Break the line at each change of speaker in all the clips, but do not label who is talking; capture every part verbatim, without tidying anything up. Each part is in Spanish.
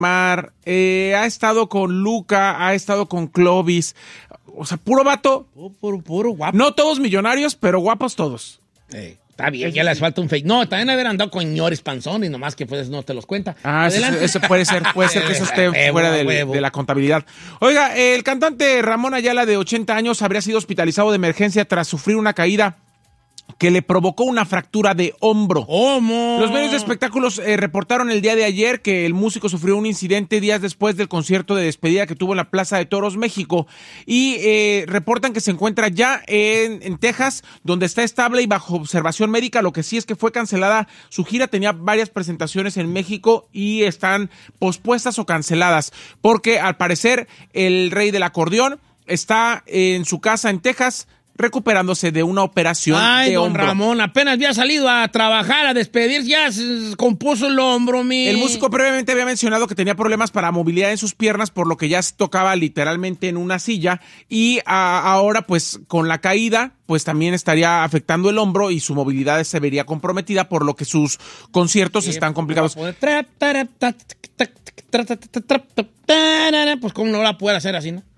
Mar, eh, ha estado con Luca, ha estado con Clovis. O sea, puro vato.
Puro, puro, puro guapo.
No todos millonarios, pero guapos todos.
Eh, está bien, es ya les falta un fake. No, también haber andado con señores panzones, nomás que pues no te los cuenta.
Ah, eso, eso puede ser, puede ser que eso esté
Huevo,
fuera del-
huevo.
de la contabilidad. Oiga, el cantante Ramón Ayala, de ochenta años, habría sido hospitalizado de emergencia tras sufrir una caída que le provocó una fractura de hombro.
¿Cómo?
Los medios de espectáculos eh, reportaron el día de ayer que el músico sufrió un incidente días después del concierto de despedida que tuvo en la Plaza de Toros, México, y eh, reportan que se encuentra ya en, en Texas, donde está estable y bajo observación médica. Lo que sí es que fue cancelada su gira, tenía varias presentaciones en México y están pospuestas o canceladas, porque al parecer el rey del acordeón está en su casa en Texas, recuperándose de una operación
Ay,
de
don
hombro.
Ramón, apenas había salido a trabajar, a despedir, ya se compuso el hombro, mi.
El músico previamente había mencionado que tenía problemas para movilidad en sus piernas, por lo que ya se tocaba literalmente en una silla, y a, ahora pues con la caída pues también estaría afectando el hombro y su movilidad se vería comprometida, por lo que sus conciertos
Sí,
están
pues,
complicados.
no va a poder tra- tra- ta- ta- tra- ta- ta- tra- ta- tarara. Pues cómo no la puede hacer así, ¿no?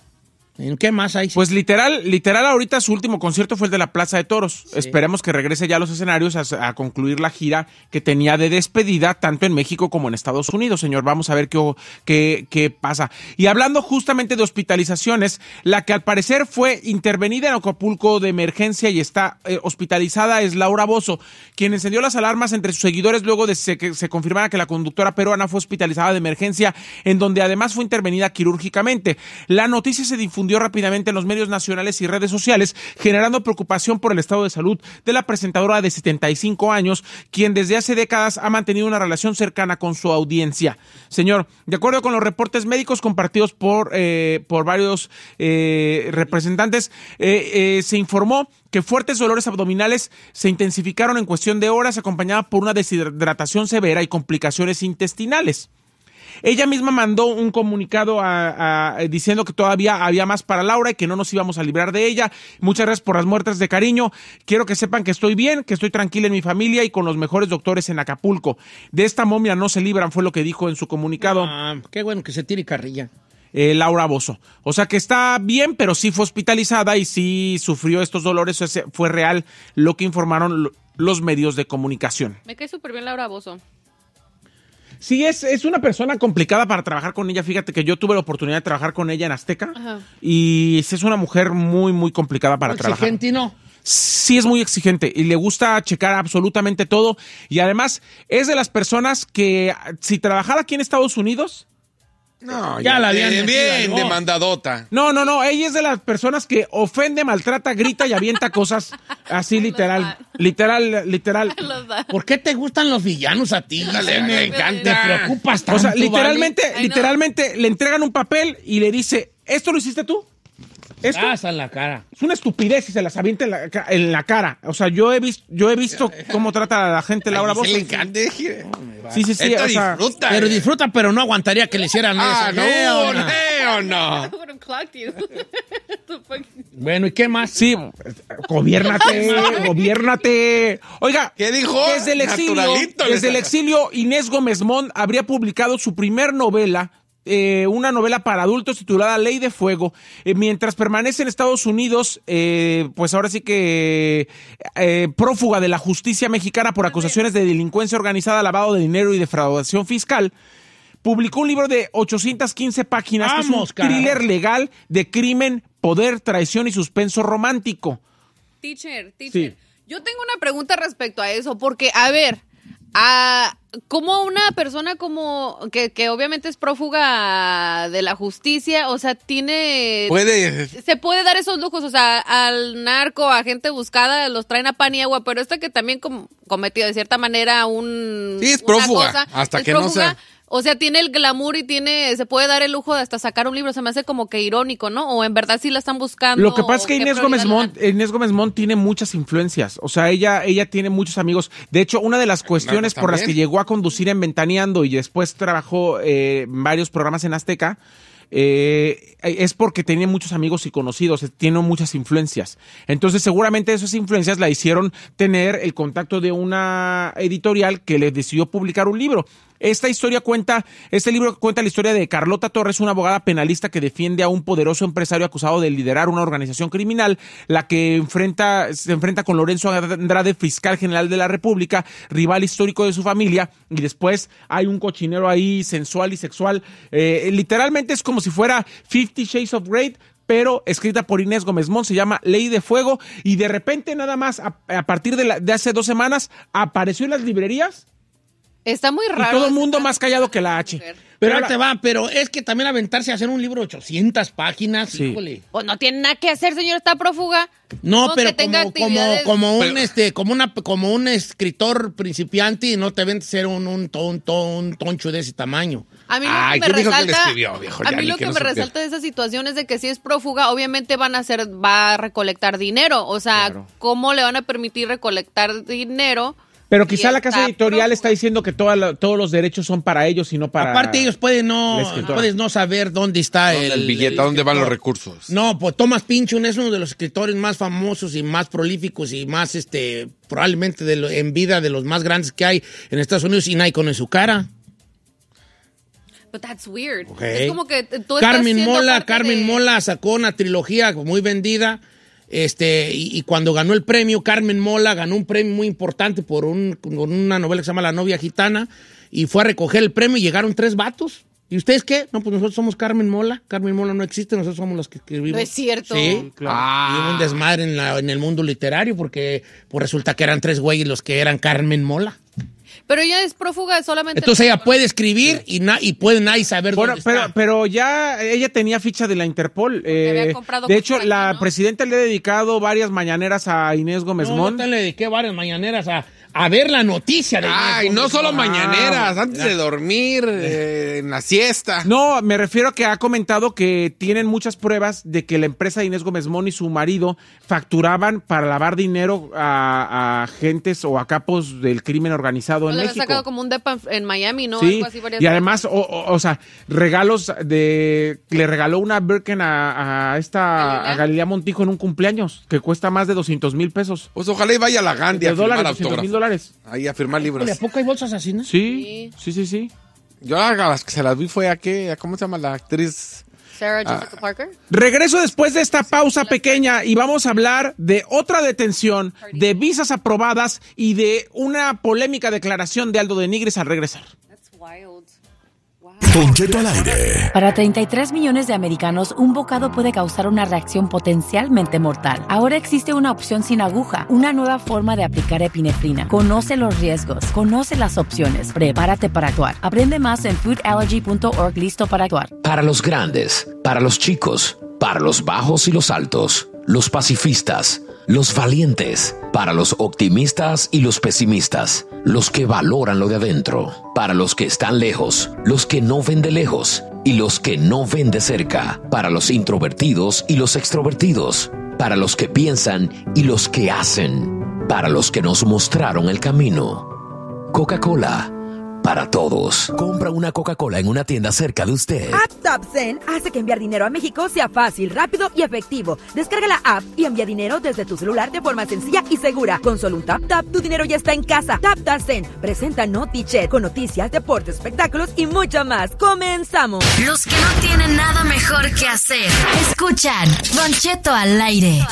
¿En qué más hay?
Pues literal, literal ahorita su último concierto fue el de la Plaza de Toros. Sí. Esperemos que regrese ya a los escenarios a, a concluir la gira que tenía de despedida tanto en México como en Estados Unidos, señor. Vamos a ver qué, qué, qué pasa. Y hablando justamente de hospitalizaciones, la que al parecer fue intervenida en Acapulco de emergencia y está eh, hospitalizada es Laura Bozzo, quien encendió las alarmas entre sus seguidores luego de se, que se confirmara que la conductora peruana fue hospitalizada de emergencia, en donde además fue intervenida quirúrgicamente. La noticia se difundió rápidamente en los medios nacionales y redes sociales, generando preocupación por el estado de salud de la presentadora de setenta y cinco años, quien desde hace décadas ha mantenido una relación cercana con su audiencia. Señor, de acuerdo con los reportes médicos compartidos por, eh, por varios eh, representantes, eh, eh, se informó que fuertes dolores abdominales se intensificaron en cuestión de horas, acompañada por una deshidratación severa y complicaciones intestinales. Ella misma mandó un comunicado a, a, diciendo que todavía había más para Laura y que no nos íbamos a librar de ella. Muchas gracias por las muestras de cariño. Quiero que sepan que estoy bien, que estoy tranquila en mi familia y con los mejores doctores en Acapulco. De esta momia no se libran, fue lo que dijo en su comunicado.
Ah, qué bueno que se tire carrilla.
Eh, Laura Bozzo. O sea que está bien, pero sí fue hospitalizada y sí sufrió estos dolores. Ese fue real lo que informaron los medios de comunicación.
Me cae súper bien Laura Bozzo.
Sí, es, es una persona complicada para trabajar con ella. Fíjate que yo tuve la oportunidad de trabajar con ella en Azteca. Ajá. Y sí es una mujer muy, muy complicada para trabajar.
Exigente, ¿no?
Sí es muy exigente y le gusta checar absolutamente todo. Y además es de las personas que si trabajara aquí en Estados Unidos...
No,
ya, ya la habían
bien, bien
no.
demandadota.
No, no, no, ella es de las personas que ofende, maltrata, grita y avienta cosas así literal, literal, literal.
¿Por qué te gustan los villanos a ti?
Dale, me, me encanta.
Te preocupas tanto,
o sea, literalmente,
¿vale?
literalmente le entregan un papel y le dice, ¿esto lo hiciste tú? ¿Esto?
Pasa en la cara.
Es una estupidez y se las avienta en la, en la cara. O sea, yo he visto, yo he visto cómo trata a la gente Laura Bozzo.
Se le encanta.
Sí, sí, sí.
Esto
o sea,
disfruta.
Pero disfruta, pero no aguantaría que le hicieran
ah,
eso.
No, no, no.
Bueno, ¿y qué más?
Sí, gobiérnate, gobiérnate. Oiga,
¿qué dijo?
Desde el exilio, desde el exilio, Inés Gómez Mont habría publicado su primer novela, Eh, una novela para adultos titulada Ley de Fuego. Eh, mientras permanece en Estados Unidos, eh, pues ahora sí que eh, prófuga de la justicia mexicana por acusaciones de delincuencia organizada, lavado de dinero y defraudación fiscal, publicó un libro de ochocientas quince páginas,
Vamos,
que es un thriller legal de crimen, poder, traición y suspenso romántico.
Teacher, teacher.
Sí.
Yo tengo una pregunta respecto a eso, porque, a ver, a, como una persona como que, que obviamente es prófuga de la justicia, o sea, tiene...
Puede...
Se puede dar esos lujos, o sea, al narco, a gente buscada, los traen a pan y agua, pero esta que también com- cometió de cierta manera un...
Sí, es prófuga,
cosa,
hasta
es
que
prófuga,
no sea...
O sea, tiene el glamour y tiene, se puede dar el lujo de hasta sacar un libro. Se me hace como que irónico, ¿no? O en verdad sí la están buscando.
Lo que pasa es que Inés Gómez Mont, Inés Gómez Mont tiene muchas influencias. O sea, ella, ella tiene muchos amigos. De hecho, una de las cuestiones no, por las que llegó a conducir en Ventaneando y después trabajó eh, en varios programas en Azteca, Eh, es porque tenía muchos amigos y conocidos, tiene muchas influencias. Entonces seguramente esas influencias la hicieron tener el contacto de una editorial que le decidió publicar un libro. Esta historia cuenta, este libro cuenta la historia de Carlota Torres, una abogada penalista que defiende a un poderoso empresario acusado de liderar una organización criminal, la que enfrenta, se enfrenta con Lorenzo Andrade, fiscal general de la República, rival histórico de su familia, y después hay un cochinero ahí sensual y sexual. Eh, literalmente es como si fuera Fifty Shades of Grey, pero escrita por Inés Gómez Mont, se llama Ley de Fuego, y de repente nada más, a, a partir de, la, de hace dos semanas, apareció en las librerías.
Está muy raro.
Y todo el mundo más callado que la H.
Pero,
Pero
ahora
la-
te va, pero es que también aventarse a hacer un libro de ochocientas páginas,
Sí.
híjole.
Pues no tiene nada que hacer, señor, está prófuga.
No,
No,
pero
que tenga
como, como,
actividades.
como un
Pero-
este, como una, como un escritor principiante, y no te ventes a ser un, un, ton- ton- un toncho de ese tamaño.
A mí lo
Ay,
que me
¿quién dijo que le
resalta,
escribió, viejo?
a
Ya
mí
ni
lo
que
que
no
me
supiera.
resalta de esa situación es de que si es prófuga, obviamente van a hacer, va a recolectar dinero. O sea,
Claro.
¿cómo le van a permitir recolectar dinero?
Pero quizá
Y
la casa
está
editorial
prófuga.
está diciendo que toda la- todos los derechos son para ellos y no para...
Aparte, ellos pueden no,
la escritora.
puedes no saber dónde está
¿Dónde
el,
el billete? ¿A dónde van los recursos?
No, pues Thomas Pynchon es uno de los escritores más famosos y más prolíficos y más, este, probablemente de lo- en vida de los más grandes que hay en Estados Unidos, y nadie conoce su cara.
But that's weird.
Ok.
Es como que tú estás
Carmen
siendo
Mola,
parte
Carmen
de-
Mola sacó una trilogía muy vendida, este, y, y cuando ganó el premio, Carmen Mola ganó un premio muy importante por un, con una novela que se llama La novia gitana, y fue a recoger el premio y llegaron tres vatos. ¿Y ustedes qué? No, pues nosotros somos Carmen Mola. Carmen Mola no existe, nosotros somos los que escribimos.
No es cierto.
Sí,
Claro.
Y hubo un desmadre en, la- en el mundo literario porque pues resulta que eran tres güeyes los que eran Carmen Mola.
Pero ella es prófuga solamente.
Entonces ella puede escribir y, na- y puede nadie saber
Bueno,
dónde
pero,
está.
pero ya ella tenía ficha de la Interpol. eh,
había comprado
de hecho,
cosas
la
aquí, ¿no?
presidenta le ha dedicado varias mañaneras a Inés Gómez
No,
Mont.
yo te le dediqué varias mañaneras a, a ver la noticia de
Ay,
Inés
no
Gómez
solo
Mont.
mañaneras,
Ah,
antes de dormir, eh, en la siesta.
No, me refiero a que ha comentado que tienen muchas pruebas de que la empresa de Inés Gómez Mont y su marido facturaban para lavar dinero a, a agentes o a capos del crimen organizado en
Le había
México.
sacado como un depa en, en Miami, ¿no?
Sí,
Algo así, varias
y además, o, o, o sea, regalos de... Le regaló una Birken a, a esta...
¿Galilea?
A Galilea Montijo en un cumpleaños, que cuesta más de doscientos mil pesos.
Pues ojalá y vaya a la Gandhi a
De
firmar
dólares, doscientos mil
autógrafos.
dólares.
Ahí a firmar libros.
Híjole, ¿a poco hay bolsas así, no?
Sí, sí, sí, sí.
Yo a las que se las vi fue a qué, a ¿cómo se llama la actriz?
Sarah Jessica Parker.
Regreso después de esta pausa pequeña y vamos a hablar de otra detención, de visas aprobadas y de una polémica declaración de Aldo de Nigris al regresar.
That's wild. Wow.
Don Cheto al aire.
Para treinta y tres millones de americanos, un bocado puede causar una reacción potencialmente mortal. Ahora existe una opción sin aguja, una nueva forma de aplicar epinefrina. Conoce los riesgos, conoce las opciones, prepárate para actuar. Aprende más en food allergy punto org, listo para actuar.
Para los grandes, para los chicos, para los bajos y los altos, los pacifistas, los valientes, para los optimistas y los pesimistas, los que valoran lo de adentro, para los que están lejos, los que no ven de lejos y los que no ven de cerca, para los introvertidos y los extrovertidos, para los que piensan y los que hacen, para los que nos mostraron el camino. Coca-Cola, para todos. Compra una Coca-Cola en una tienda cerca de usted.
AppTapSend hace que enviar dinero a México sea fácil, rápido y efectivo. Descarga la app y envía dinero desde tu celular de forma sencilla y segura. Con solo un tap tap, tu dinero ya está en casa. TapTapSend presenta NotiChat con noticias, deportes, espectáculos y mucho más. ¡Comenzamos!
Los que no tienen nada mejor que hacer. Escuchan Don Cheto al aire.